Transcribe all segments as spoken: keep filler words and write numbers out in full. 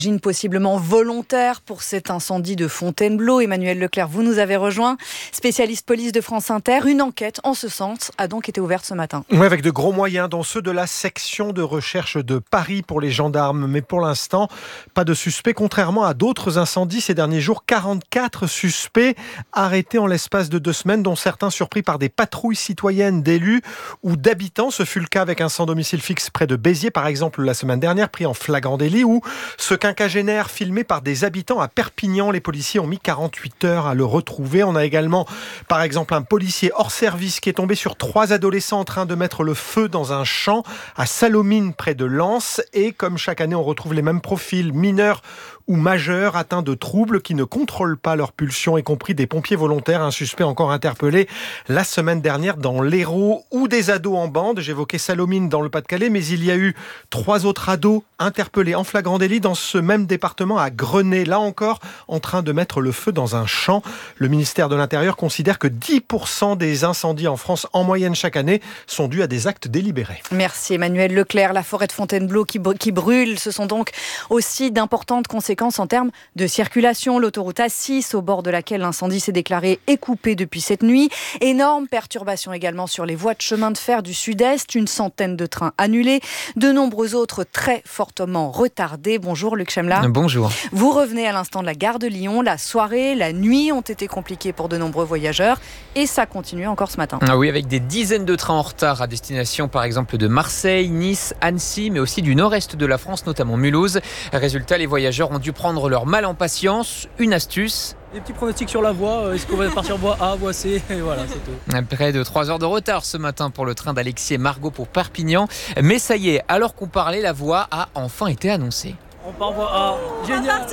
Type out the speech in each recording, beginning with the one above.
Possiblement volontaire pour cet incendie de Fontainebleau. Emmanuel Leclerc, vous nous avez rejoint, spécialiste police de France Inter. Une enquête en ce sens a donc été ouverte ce matin. Oui, avec de gros moyens, dont ceux de la section de recherche de Paris pour les gendarmes. Mais pour l'instant, pas de suspects. Contrairement à d'autres incendies ces derniers jours, quarante-quatre suspects arrêtés en l'espace de deux semaines, dont certains surpris par des patrouilles citoyennes d'élus ou d'habitants. Ce fut le cas avec un sans domicile fixe près de Béziers, par exemple, la semaine dernière, pris en flagrant délit, ou ce quinquagénaire filmé par des habitants à Perpignan. Les policiers ont mis quarante-huit heures à le retrouver. On a également, par exemple, un policier hors service qui est tombé sur trois adolescents en train de mettre le feu dans un champ à Salomine, près de Lens. Et comme chaque année, on retrouve les mêmes profils, mineurs ou majeurs atteints de troubles qui ne contrôlent pas leurs pulsions, y compris des pompiers volontaires. Un suspect encore interpellé la semaine dernière dans l'Hérault, ou des ados en bande. J'évoquais Salomine dans le Pas-de-Calais, mais il y a eu trois autres ados interpellés en flagrant délit dans ce même département à Grenay, là encore en train de mettre le feu dans un champ. Le ministère de l'Intérieur considère que dix pour cent des incendies en France en moyenne chaque année sont dus à des actes délibérés. Merci Emmanuel Leclerc. La forêt de Fontainebleau qui, qui brûle, ce sont donc aussi d'importantes conséquences en termes de circulation. L'autoroute A six, au bord de laquelle l'incendie s'est déclaré, est coupée depuis cette nuit. Énorme perturbation également sur les voies de chemin de fer du sud-est. Une centaine de trains annulés. De nombreux autres très fortement retardés. Bonjour Luc Chemla. Bonjour. Vous revenez à l'instant de la gare de Lyon. La soirée, la nuit ont été compliquées pour de nombreux voyageurs. Et ça continue encore ce matin. Ah oui, avec des dizaines de trains en retard à destination par exemple de Marseille, Nice, Annecy, mais aussi du nord-est de la France, notamment Mulhouse. Résultat, les voyageurs ont dû prendre leur mal en patience. Une astuce: des petits pronostics sur la voie, est-ce qu'on va partir voie A, voie C, et voilà, c'est tout. Près de trois heures de retard ce matin pour le train d'Alexis et Margot pour Perpignan. Mais ça y est, alors qu'on parlait, la voie a enfin été annoncée. On part voie A, génial.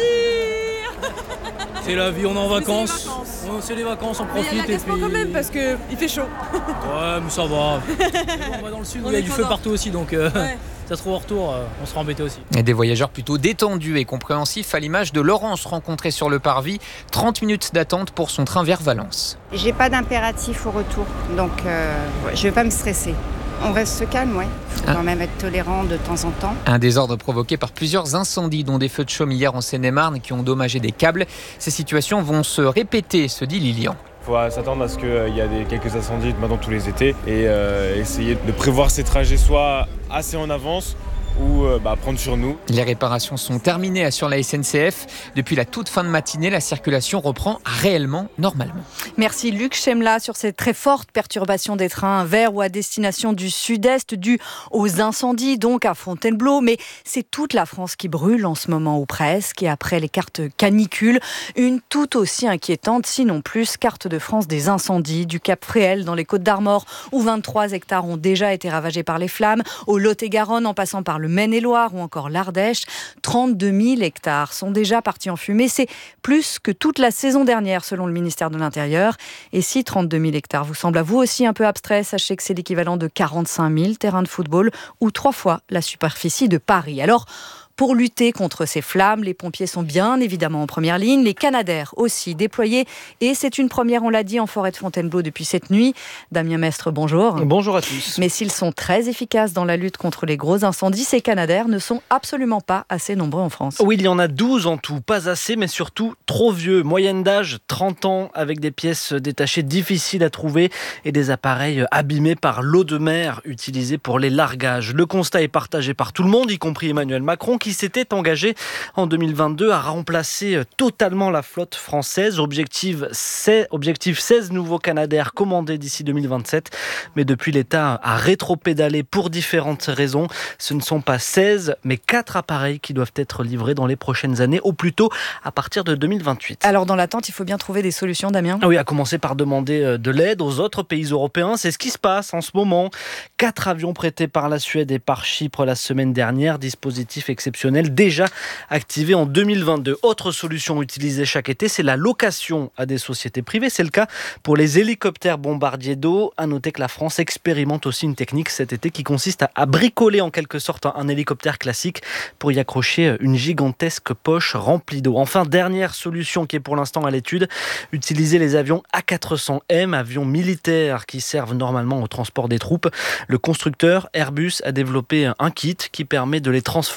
C'est la vie, on est en vacances. C'est les vacances, on, c'est les vacances, on profite. Mais il y a et puis... quand même parce qu'il fait chaud. Ouais, mais ça va. On va dans le sud où il y a du feu partout aussi, donc euh, ouais. Ça se trouve au retour, euh, on sera embêté aussi. Et des voyageurs plutôt détendus et compréhensifs, à l'image de Laurence rencontrée sur le parvis. trente minutes d'attente pour son train vers Valence. J'ai pas d'impératif au retour, donc euh, je vais pas me stresser. On reste calme, ouais. Il faut ah. quand même être tolérant de temps en temps. Un désordre provoqué par plusieurs incendies, dont des feux de chaume hier en Seine-et-Marne qui ont endommagé des câbles. Ces situations vont se répéter, se dit Lilian. Il faut s'attendre à ce qu'il y ait des, quelques incendies maintenant tous les étés et euh, essayer de prévoir ces trajets soit assez en avance ou euh, bah, prendre sur nous. Les réparations sont terminées, assure la S N C F. Depuis la toute fin de matinée, la circulation reprend réellement normalement. Merci Luc Chemla sur cette très forte perturbation des trains vers ou à destination du sud-est due aux incendies, donc à Fontainebleau. Mais c'est toute la France qui brûle en ce moment ou presque. Et après les cartes canicules, une tout aussi inquiétante, sinon plus, carte de France des incendies du Cap Fréhel dans les Côtes-d'Armor, où vingt-trois hectares ont déjà été ravagés par les flammes, au Lot-et-Garonne en passant par le Maine-et-Loire ou encore l'Ardèche. trente-deux mille hectares sont déjà partis en fumée. C'est plus que toute la saison dernière selon le ministère de l'Intérieur. Et si trente-deux mille hectares vous semblent à vous aussi un peu abstrait, sachez que c'est l'équivalent de quarante-cinq mille terrains de football ou trois fois la superficie de Paris. Alors, pour lutter contre ces flammes, les pompiers sont bien évidemment en première ligne, les Canadair aussi déployés. Et c'est une première, on l'a dit, en forêt de Fontainebleau depuis cette nuit. Damien Mestre, bonjour. Bonjour à tous. Mais s'ils sont très efficaces dans la lutte contre les gros incendies, ces Canadair ne sont absolument pas assez nombreux en France. Oui, il y en a douze en tout, pas assez, mais surtout trop vieux. Moyenne d'âge, trente ans, avec des pièces détachées difficiles à trouver et des appareils abîmés par l'eau de mer utilisée pour les largages. Le constat est partagé par tout le monde, y compris Emmanuel Macron, qui qui s'était engagé en deux mille vingt-deux à remplacer totalement la flotte française. Objectif, c'est, objectif seize nouveaux Canadair commandés d'ici deux mille vingt-sept. Mais depuis, l'État a rétropédalé pour différentes raisons. Ce ne sont pas seize, mais quatre appareils qui doivent être livrés dans les prochaines années, au plus tôt à partir de deux mille vingt-huit. Alors dans l'attente, il faut bien trouver des solutions, Damien. Oui, à commencer par demander de l'aide aux autres pays européens. C'est ce qui se passe en ce moment. Quatre avions prêtés par la Suède et par Chypre la semaine dernière. Dispositif exceptionnel déjà activé en deux mille vingt-deux. Autre solution utilisée chaque été, c'est la location à des sociétés privées. C'est le cas pour les hélicoptères bombardiers d'eau. À noter que la France expérimente aussi une technique cet été qui consiste à, à bricoler en quelque sorte un, un hélicoptère classique pour y accrocher une gigantesque poche remplie d'eau. Enfin, dernière solution qui est pour l'instant à l'étude, utiliser les avions A quatre cents M, avions militaires qui servent normalement au transport des troupes. Le constructeur Airbus a développé un kit qui permet de les transformer en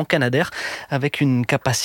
Canadair avec une capacité